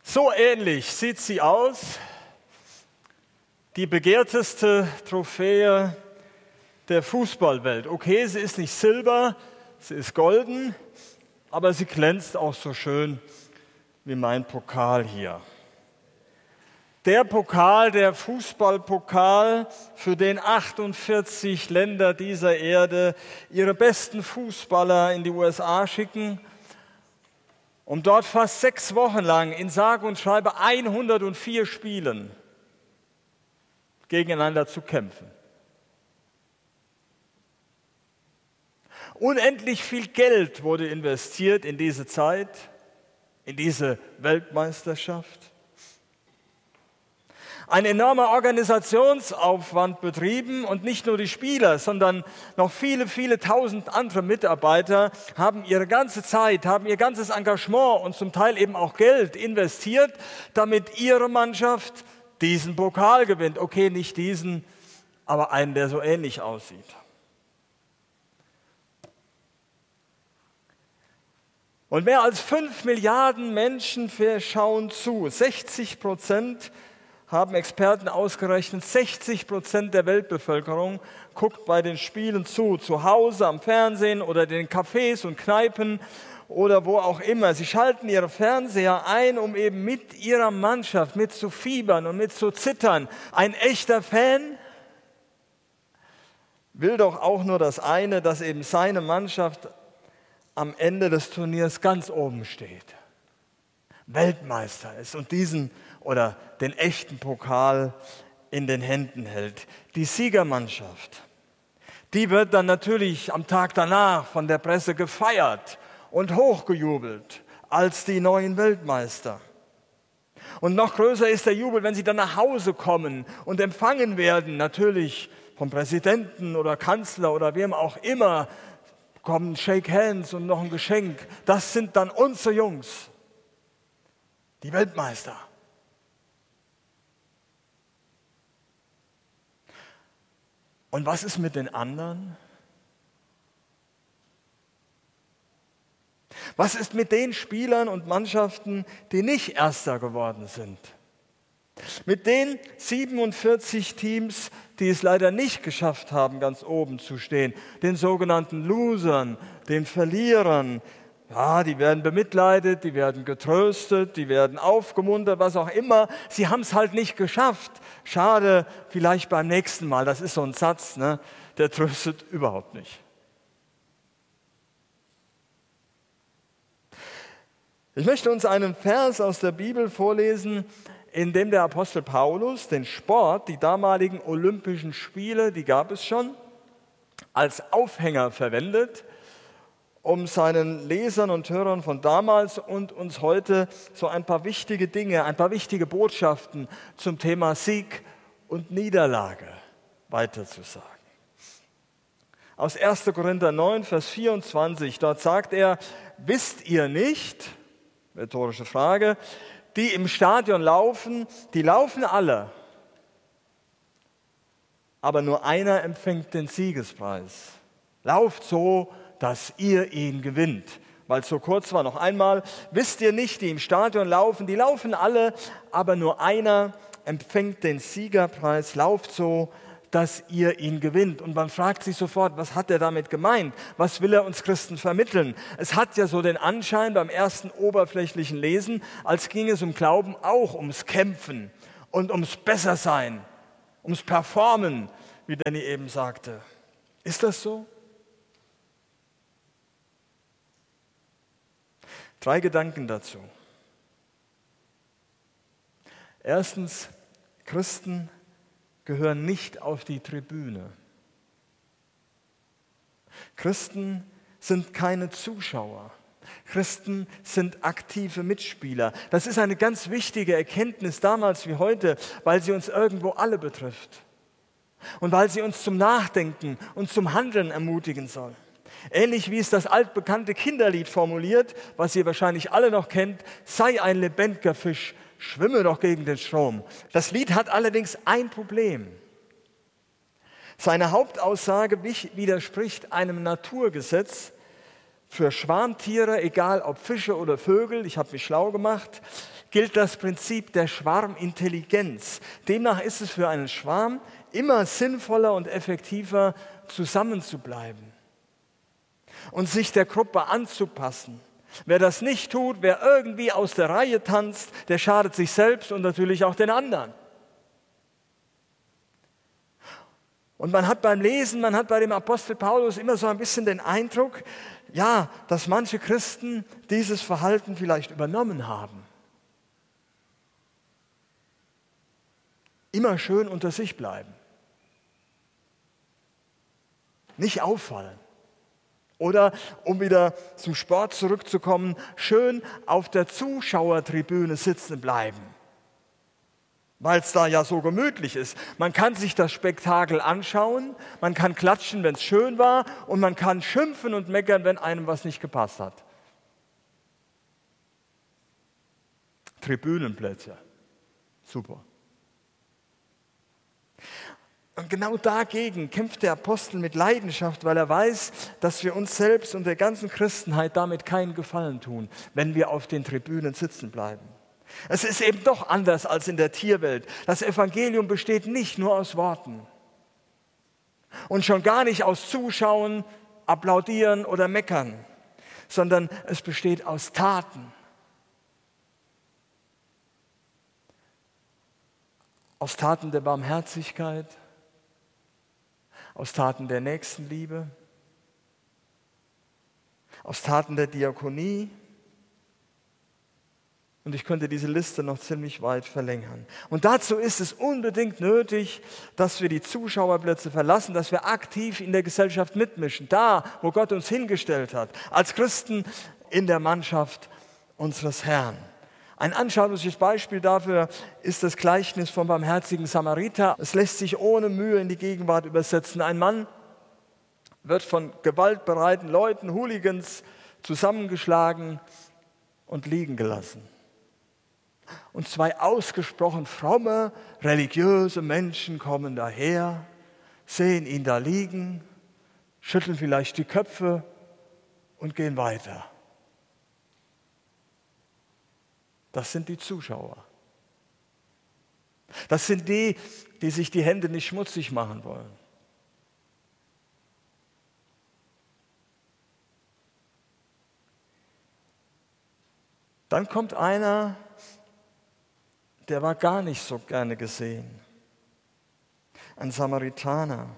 So ähnlich sieht sie aus, die begehrteste Trophäe der Fußballwelt. Okay, sie ist nicht silber, sie ist golden, aber sie glänzt auch so schön wie mein Pokal hier. Der Pokal, der Fußballpokal, für den 48 Länder dieser Erde ihre besten Fußballer in die USA schicken, um dort fast 6 Wochen lang in sage und schreibe 104 Spielen gegeneinander zu kämpfen. Unendlich viel Geld wurde investiert in diese Zeit, in diese Weltmeisterschaft. Ein enormer Organisationsaufwand betrieben und nicht nur die Spieler, sondern noch viele, viele tausend andere Mitarbeiter haben ihre ganze Zeit, haben ihr ganzes Engagement und zum Teil eben auch Geld investiert, damit ihre Mannschaft diesen Pokal gewinnt. Okay, nicht diesen, aber einen, der so ähnlich aussieht. Und mehr als 5 Milliarden Menschen schauen zu. 60% haben Experten ausgerechnet, 60% der Weltbevölkerung guckt bei den Spielen zu Hause am Fernsehen oder in den Cafés und Kneipen oder wo auch immer. Sie schalten ihre Fernseher ein, um eben mit ihrer Mannschaft mitzufiebern und mitzuzittern. Ein echter Fan will doch auch nur das eine, dass eben seine Mannschaft am Ende des Turniers ganz oben steht, Weltmeister ist und diesen oder den echten Pokal in den Händen hält. Die Siegermannschaft, die wird dann natürlich am Tag danach von der Presse gefeiert und hochgejubelt als die neuen Weltmeister. Und noch größer ist der Jubel, wenn sie dann nach Hause kommen und empfangen werden, natürlich vom Präsidenten oder Kanzler oder wem auch immer, kommen Shake Hands und noch ein Geschenk. Das sind dann unsere Jungs, die Weltmeister. Und was ist mit den anderen? Was ist mit den Spielern und Mannschaften, die nicht Erster geworden sind? Mit den 47 Teams, die es leider nicht geschafft haben, ganz oben zu stehen, den sogenannten Losern, den Verlierern. Ja, die werden bemitleidet, die werden getröstet, die werden aufgemuntert, was auch immer. Sie haben es halt nicht geschafft. Schade, vielleicht beim nächsten Mal. Das ist so ein Satz, ne? Der tröstet überhaupt nicht. Ich möchte uns einen Vers aus der Bibel vorlesen, in dem der Apostel Paulus den Sport, die damaligen Olympischen Spiele, die gab es schon, als Aufhänger verwendet, um seinen Lesern und Hörern von damals und uns heute so ein paar wichtige Dinge, ein paar wichtige Botschaften zum Thema Sieg und Niederlage weiterzusagen. Aus 1. Korinther 9, Vers 24, dort sagt er, wisst ihr nicht, rhetorische Frage, die im Stadion laufen, die laufen alle, aber nur einer empfängt den Siegespreis. Lauft so, dass ihr ihn gewinnt. Weil es so kurz war, noch einmal, wisst ihr nicht, die im Stadion laufen, die laufen alle, aber nur einer empfängt den Siegerpreis. Lauft so, dass ihr ihn gewinnt. Und man fragt sich sofort, was hat er damit gemeint? Was will er uns Christen vermitteln? Es hat ja so den Anschein beim ersten oberflächlichen Lesen, als ging es um Glauben auch ums Kämpfen und ums Bessersein, ums Performen, wie Danny eben sagte. Ist das so? 3 Gedanken dazu. Erstens, Christen gehören nicht auf die Tribüne. Christen sind keine Zuschauer. Christen sind aktive Mitspieler. Das ist eine ganz wichtige Erkenntnis damals wie heute, weil sie uns irgendwo alle betrifft und weil sie uns zum Nachdenken und zum Handeln ermutigen soll. Ähnlich wie es das altbekannte Kinderlied formuliert, was ihr wahrscheinlich alle noch kennt, sei ein lebendiger Fisch, schwimme doch gegen den Strom. Das Lied hat allerdings ein Problem. Seine Hauptaussage widerspricht einem Naturgesetz. Für Schwarmtiere, egal ob Fische oder Vögel, ich habe mich schlau gemacht, gilt das Prinzip der Schwarmintelligenz. Demnach ist es für einen Schwarm immer sinnvoller und effektiver, zusammenzubleiben und sich der Gruppe anzupassen. Wer das nicht tut, wer irgendwie aus der Reihe tanzt, der schadet sich selbst und natürlich auch den anderen. Und man hat beim Lesen, man hat bei dem Apostel Paulus immer so ein bisschen den Eindruck, ja, dass manche Christen dieses Verhalten vielleicht übernommen haben. Immer schön unter sich bleiben. Nicht auffallen. Oder, um wieder zum Sport zurückzukommen, schön auf der Zuschauertribüne sitzen bleiben. Weil es da ja so gemütlich ist. Man kann sich das Spektakel anschauen, man kann klatschen, wenn es schön war, und man kann schimpfen und meckern, wenn einem was nicht gepasst hat. Tribünenplätze, super. Und genau dagegen kämpft der Apostel mit Leidenschaft, weil er weiß, dass wir uns selbst und der ganzen Christenheit damit keinen Gefallen tun, wenn wir auf den Tribünen sitzen bleiben. Es ist eben doch anders als in der Tierwelt. Das Evangelium besteht nicht nur aus Worten und schon gar nicht aus Zuschauen, Applaudieren oder Meckern, sondern es besteht aus Taten. Aus Taten der Barmherzigkeit, aus Taten der Nächstenliebe, aus Taten der Diakonie. Und ich könnte diese Liste noch ziemlich weit verlängern. Und dazu ist es unbedingt nötig, dass wir die Zuschauerplätze verlassen, dass wir aktiv in der Gesellschaft mitmischen, da, wo Gott uns hingestellt hat, als Christen in der Mannschaft unseres Herrn. Ein anschauliches Beispiel dafür ist das Gleichnis vom barmherzigen Samariter. Es lässt sich ohne Mühe in die Gegenwart übersetzen. Ein Mann wird von gewaltbereiten Leuten, Hooligans, zusammengeschlagen und liegen gelassen. Und zwei ausgesprochen fromme, religiöse Menschen kommen daher, sehen ihn da liegen, schütteln vielleicht die Köpfe und gehen weiter. Das sind die Zuschauer. Das sind die, die sich die Hände nicht schmutzig machen wollen. Dann kommt einer, der war gar nicht so gerne gesehen. Ein Samaritaner.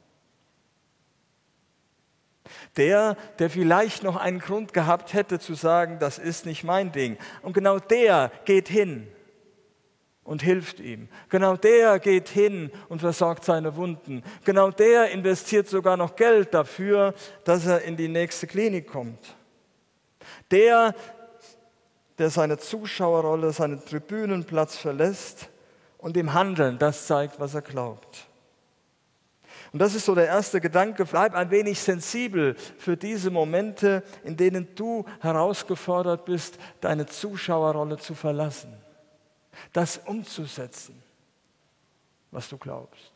Der vielleicht noch einen Grund gehabt hätte zu sagen, das ist nicht mein Ding. Und genau der geht hin und hilft ihm. Genau der geht hin und versorgt seine Wunden. Genau der investiert sogar noch Geld dafür, dass er in die nächste Klinik kommt. Der seine Zuschauerrolle, seinen Tribünenplatz verlässt und im Handeln das zeigt, was er glaubt. Und das ist so der erste Gedanke, bleib ein wenig sensibel für diese Momente, in denen du herausgefordert bist, deine Zuschauerrolle zu verlassen, das umzusetzen, was du glaubst.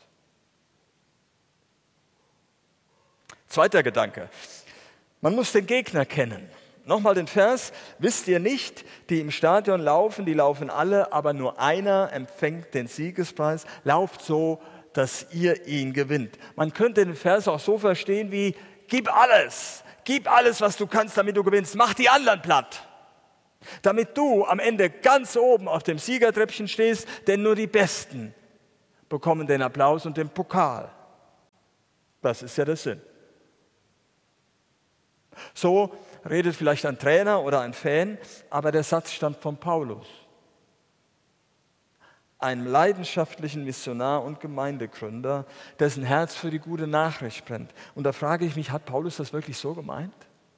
Zweiter Gedanke, man muss den Gegner kennen. Nochmal den Vers, wisst ihr nicht, die im Stadion laufen, die laufen alle, aber nur einer empfängt den Siegespreis, lauft so, dass ihr ihn gewinnt. Man könnte den Vers auch so verstehen wie, gib alles, was du kannst, damit du gewinnst, mach die anderen platt, damit du am Ende ganz oben auf dem Siegertreppchen stehst, denn nur die Besten bekommen den Applaus und den Pokal. Das ist ja der Sinn. So redet vielleicht ein Trainer oder ein Fan, aber der Satz stammt von Paulus, einem leidenschaftlichen Missionar und Gemeindegründer, dessen Herz für die gute Nachricht brennt. Und da frage ich mich, hat Paulus das wirklich so gemeint?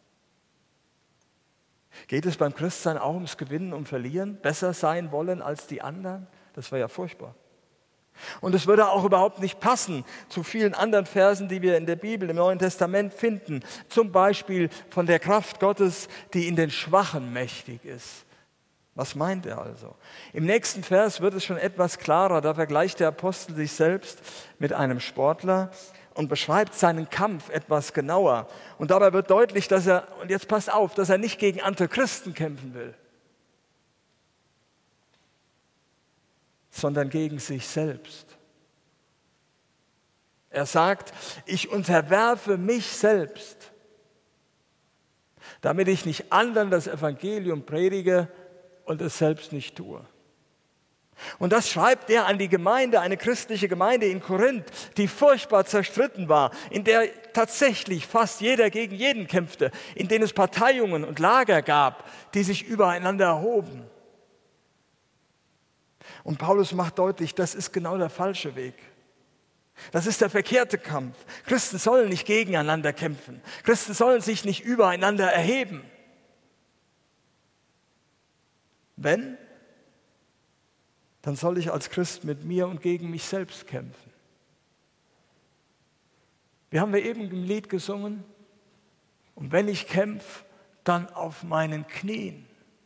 Geht es beim Christsein auch ums Gewinnen, um Verlieren, besser sein wollen als die anderen? Das wäre ja furchtbar. Und es würde auch überhaupt nicht passen zu vielen anderen Versen, die wir in der Bibel, im Neuen Testament finden. Zum Beispiel von der Kraft Gottes, die in den Schwachen mächtig ist. Was meint er also? Im nächsten Vers wird es schon etwas klarer. Da vergleicht der Apostel sich selbst mit einem Sportler und beschreibt seinen Kampf etwas genauer. Und dabei wird deutlich, dass er, und jetzt passt auf, dass er nicht gegen andere Christen kämpfen will. sondern gegen sich selbst. Er sagt, ich unterwerfe mich selbst, damit ich nicht anderen das Evangelium predige und es selbst nicht tue. Und das schreibt er an die Gemeinde, eine christliche Gemeinde in Korinth, die furchtbar zerstritten war, in der tatsächlich fast jeder gegen jeden kämpfte, in denen es Parteiungen und Lager gab, die sich übereinander erhoben. Und Paulus macht deutlich, das ist genau der falsche Weg. Das ist der verkehrte Kampf. Christen sollen nicht gegeneinander kämpfen. Christen sollen sich nicht übereinander erheben. Wenn, dann soll ich als Christ mit mir und gegen mich selbst kämpfen. Wir haben eben im Lied gesungen, und wenn ich kämpfe, dann auf meinen Knien.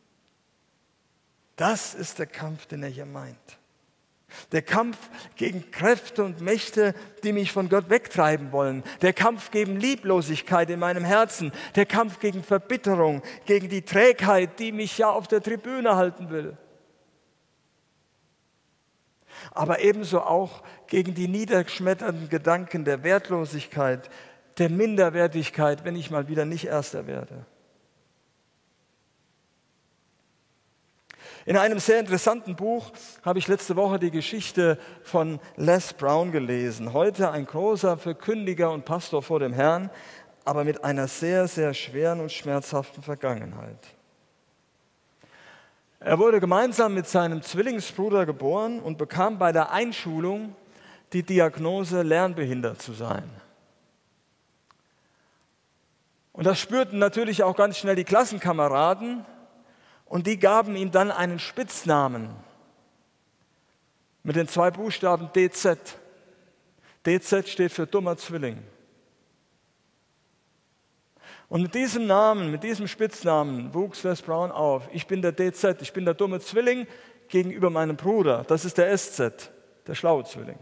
Das ist der Kampf, den er hier meint. Der Kampf gegen Kräfte und Mächte, die mich von Gott wegtreiben wollen. Der Kampf gegen Lieblosigkeit in meinem Herzen. Der Kampf gegen Verbitterung, gegen die Trägheit, die mich ja auf der Tribüne halten will. Aber ebenso auch gegen die niederschmetternden Gedanken der Wertlosigkeit, der Minderwertigkeit, wenn ich mal wieder nicht Erster werde. In einem sehr interessanten Buch habe ich letzte Woche die Geschichte von Les Brown gelesen. Heute ein großer Verkündiger und Pastor vor dem Herrn, aber mit einer sehr, sehr schweren und schmerzhaften Vergangenheit. Er wurde gemeinsam mit seinem Zwillingsbruder geboren und bekam bei der Einschulung die Diagnose, lernbehindert zu sein. Und das spürten natürlich auch ganz schnell die Klassenkameraden, und die gaben ihm dann einen Spitznamen mit den 2 Buchstaben DZ. DZ steht für dummer Zwilling. Und mit diesem Namen, mit diesem Spitznamen wuchs Les Brown auf. Ich bin der DZ, ich bin der dumme Zwilling gegenüber meinem Bruder. Das ist der SZ, der schlaue Zwilling.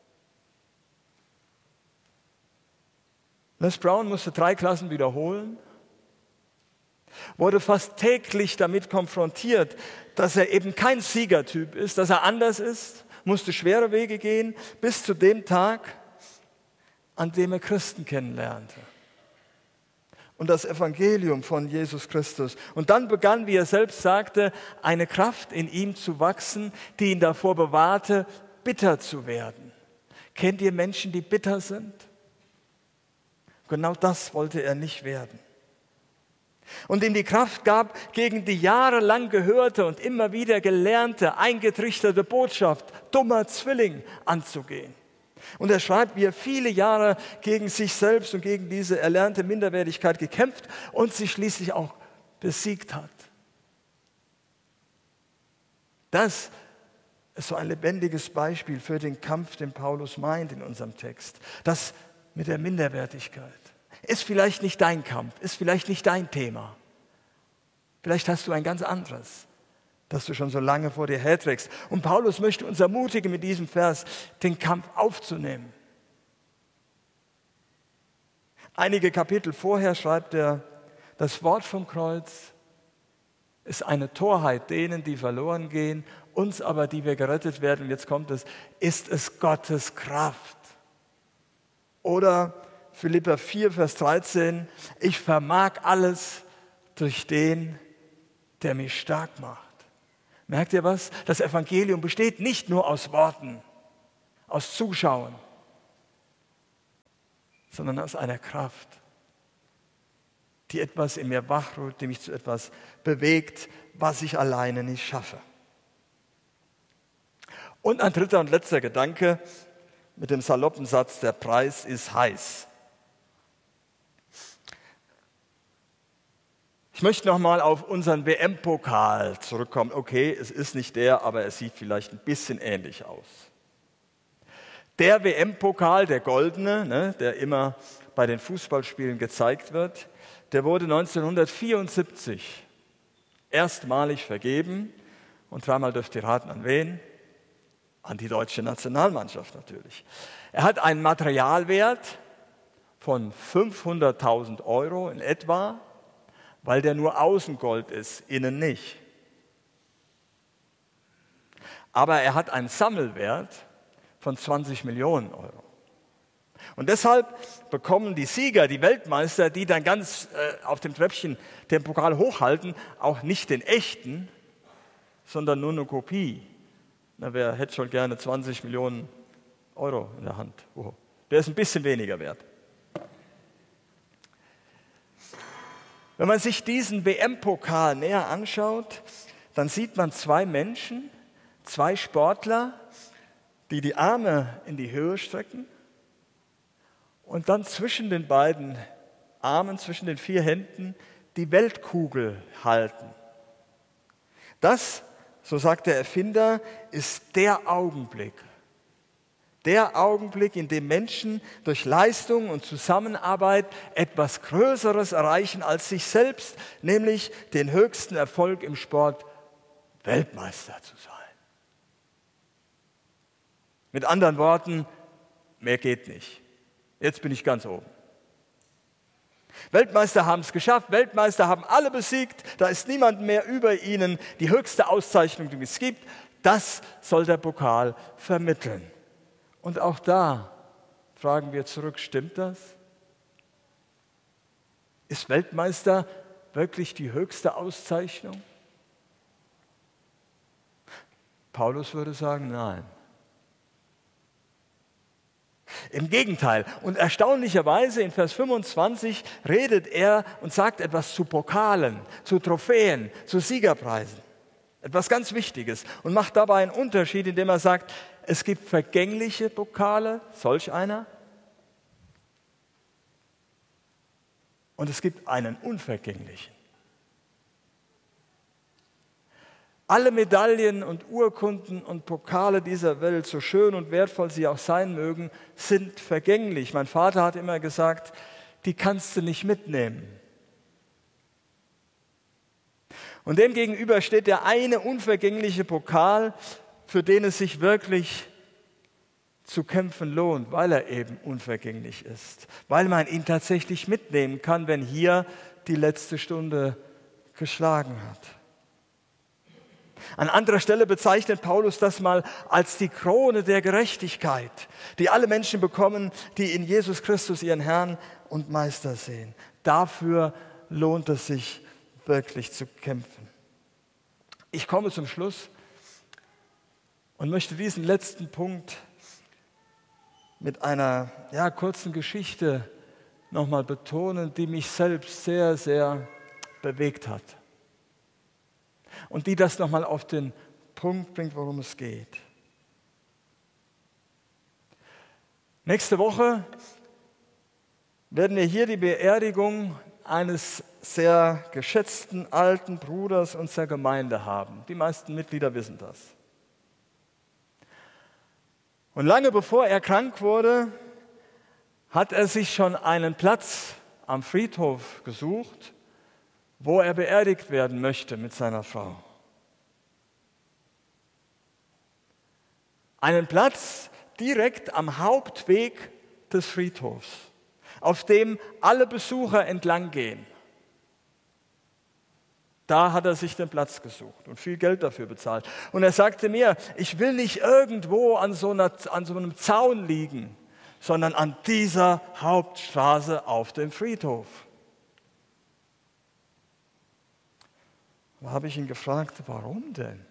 Les Brown musste 3 Klassen wiederholen, wurde fast täglich damit konfrontiert, dass er eben kein Siegertyp ist, dass er anders ist, musste schwere Wege gehen, bis zu dem Tag, an dem er Christen kennenlernte. Und das Evangelium von Jesus Christus. Und dann begann, wie er selbst sagte, eine Kraft in ihm zu wachsen, die ihn davor bewahrte, bitter zu werden. Kennt ihr Menschen, die bitter sind? Genau das wollte er nicht werden. Und ihm die Kraft gab, gegen die jahrelang gehörte und immer wieder gelernte, eingetrichterte Botschaft, dummer Zwilling, anzugehen. Und er schreibt, wie er viele Jahre gegen sich selbst und gegen diese erlernte Minderwertigkeit gekämpft und sie schließlich auch besiegt hat. Das ist so ein lebendiges Beispiel für den Kampf, den Paulus meint in unserem Text. Das mit der Minderwertigkeit. Ist vielleicht nicht dein Kampf, ist vielleicht nicht dein Thema. Vielleicht hast du ein ganz anderes, das du schon so lange vor dir herträgst. Und Paulus möchte uns ermutigen, mit diesem Vers den Kampf aufzunehmen. Einige Kapitel vorher schreibt er, das Wort vom Kreuz ist eine Torheit denen, die verloren gehen, uns aber, die wir gerettet werden, und jetzt kommt es, ist es Gottes Kraft. Oder Philipper 4, Vers 13, ich vermag alles durch den, der mich stark macht. Merkt ihr was? Das Evangelium besteht nicht nur aus Worten, aus Zuschauen, sondern aus einer Kraft, die etwas in mir wachrührt, die mich zu etwas bewegt, was ich alleine nicht schaffe. Und ein dritter und letzter Gedanke mit dem saloppen Satz, der Preis ist heiß. Ich möchte nochmal auf unseren WM-Pokal zurückkommen. Okay, es ist nicht der, aber es sieht vielleicht ein bisschen ähnlich aus. Der WM-Pokal, der goldene, der immer bei den Fußballspielen gezeigt wird, der wurde 1974 erstmalig vergeben. Und 3-mal dürft ihr raten, an wen? An die deutsche Nationalmannschaft natürlich. Er hat einen Materialwert von 500.000 € in etwa, weil der nur außen Gold ist, innen nicht. aber er hat einen Sammelwert von 20 Millionen Euro. Und deshalb bekommen die Sieger, die Weltmeister, die dann ganz auf dem Treppchen den Pokal hochhalten, auch nicht den echten, sondern nur eine Kopie. Na, wer hätte schon gerne 20 Millionen Euro in der Hand? Oh, der ist ein bisschen weniger wert. Wenn man sich diesen WM-Pokal näher anschaut, dann sieht man zwei Menschen, zwei Sportler, die die Arme in die Höhe strecken und dann zwischen den beiden Armen, zwischen den 4 Händen, die Weltkugel halten. Das, so sagt der Erfinder, ist der Augenblick, in dem Menschen durch Leistung und Zusammenarbeit etwas Größeres erreichen als sich selbst, nämlich den höchsten Erfolg im Sport, Weltmeister zu sein. Mit anderen Worten, mehr geht nicht. Jetzt bin ich ganz oben. Weltmeister haben es geschafft, Weltmeister haben alle besiegt, da ist niemand mehr über ihnen. Die höchste Auszeichnung, die es gibt, das soll der Pokal vermitteln. Und auch da fragen wir zurück, stimmt das? Ist Weltmeister wirklich die höchste Auszeichnung? Paulus würde sagen, nein. Im Gegenteil. Und erstaunlicherweise in Vers 25 redet er und sagt etwas zu Pokalen, zu Trophäen, zu Siegerpreisen. Etwas ganz Wichtiges und macht dabei einen Unterschied, indem er sagt, es gibt vergängliche Pokale, solch einer, und es gibt einen unvergänglichen. Alle Medaillen und Urkunden und Pokale dieser Welt, so schön und wertvoll sie auch sein mögen, sind vergänglich. Mein Vater hat immer gesagt, die kannst du nicht mitnehmen. Und demgegenüber steht der eine unvergängliche Pokal, für den es sich wirklich zu kämpfen lohnt, weil er eben unvergänglich ist, weil man ihn tatsächlich mitnehmen kann, wenn hier die letzte Stunde geschlagen hat. An anderer Stelle bezeichnet Paulus das mal als die Krone der Gerechtigkeit, die alle Menschen bekommen, die in Jesus Christus ihren Herrn und Meister sehen. Dafür lohnt es sich wirklich zu kämpfen. Ich komme zum Schluss und möchte diesen letzten Punkt mit einer kurzen Geschichte nochmal betonen, die mich selbst sehr, sehr bewegt hat. Und die das nochmal auf den Punkt bringt, worum es geht. Nächste Woche werden wir hier die Beerdigung eines sehr geschätzten alten Bruders unserer Gemeinde haben. Die meisten Mitglieder wissen das. Und lange bevor er krank wurde, hat er sich schon einen Platz am Friedhof gesucht, wo er beerdigt werden möchte mit seiner Frau. Einen Platz direkt am Hauptweg des Friedhofs, auf dem alle Besucher entlang gehen. Da hat er sich den Platz gesucht und viel Geld dafür bezahlt. Und er sagte mir, ich will nicht irgendwo an so einem Zaun liegen, sondern an dieser Hauptstraße auf dem Friedhof. Da habe ich ihn gefragt, warum denn?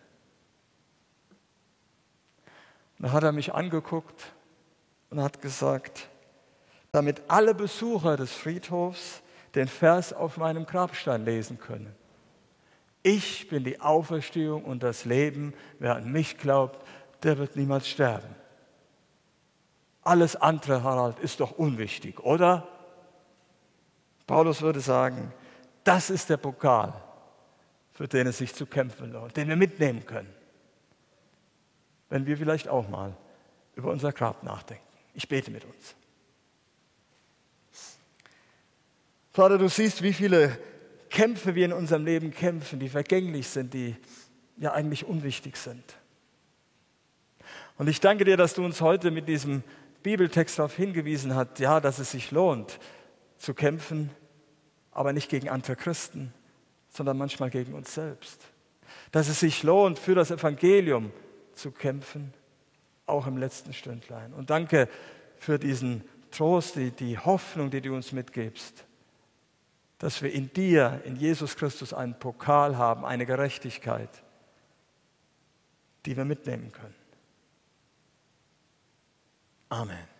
Und da hat er mich angeguckt und hat gesagt, damit alle Besucher des Friedhofs den Vers auf meinem Grabstein lesen können. Ich bin die Auferstehung und das Leben. Wer an mich glaubt, der wird niemals sterben. Alles andere, Harald, ist doch unwichtig, oder? Paulus würde sagen, das ist der Pokal, für den es sich zu kämpfen lohnt, den wir mitnehmen können, wenn wir vielleicht auch mal über unser Grab nachdenken. Ich bete mit uns. Vater, du siehst, wie viele Kämpfe wir in unserem Leben kämpfen, die vergänglich sind, die ja eigentlich unwichtig sind. Und ich danke dir, dass du uns heute mit diesem Bibeltext darauf hingewiesen hast, ja, dass es sich lohnt zu kämpfen, aber nicht gegen andere Christen, sondern manchmal gegen uns selbst. Dass es sich lohnt, für das Evangelium zu kämpfen, auch im letzten Stündlein. Und danke für diesen Trost, die Hoffnung, die du uns mitgibst, dass wir in dir, in Jesus Christus, einen Pokal haben, eine Gerechtigkeit, die wir mitnehmen können. Amen.